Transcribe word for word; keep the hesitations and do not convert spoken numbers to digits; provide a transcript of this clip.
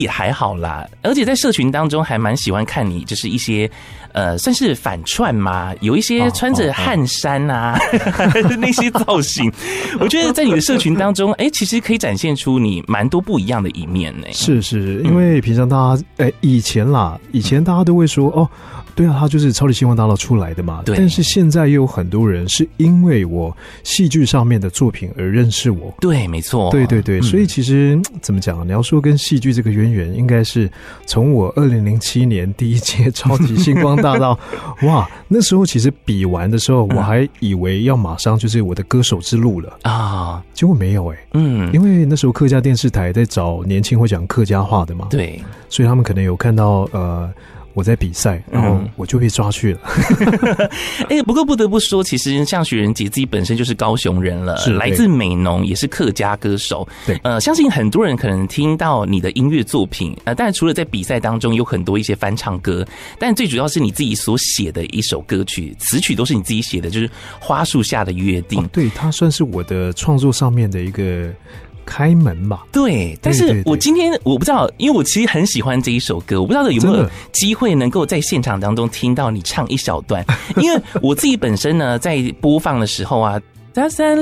也还好啦，而且在社群当中还蛮喜欢看你，就是一些呃，算是反串嘛，有一些穿着汗衫啊，哦哦、那些造型，我觉得在你的社群当中，哎、欸，其实可以展现出你蛮多不一样的一面呢、欸。 是是，因为平常大家哎、欸，以前啦，以前大家都会说哦。对啊，他就是超级星光大道出来的嘛。 对。 但是现在又有很多人是因为我戏剧上面的作品而认识我。 对，没错。 对对对，嗯、所以其实怎么讲？你要说跟戏剧这个渊源，应该是从我二零零七年第一届超级星光大道，哇，那时候其实比完的时候，我还以为要马上就是我的歌手之路了啊，结果没有哎、欸。嗯，因为那时候客家电视台在找年轻会讲客家话的嘛。 对， 所以他们可能有看到呃。我在比赛，然后我就被抓去了。 哎、欸，不过不得不说，其实像许仁杰自己本身就是高雄人了，是来自美浓，也是客家歌手。对，呃，相信很多人可能听到你的音乐作品，呃，当然除了在比赛当中有很多一些翻唱歌，但最主要是你自己所写的一首歌曲，词曲都是你自己写的，就是《花树下的约定》。 哦、对，它算是我的创作上面的一个。开门吧， 对，但是我今天我不知道，因为我其实很喜欢这一首歌，我不知道有没有机会能够在现场当中听到你唱一小段，因为我自己本身呢在播放的时候啊，大三。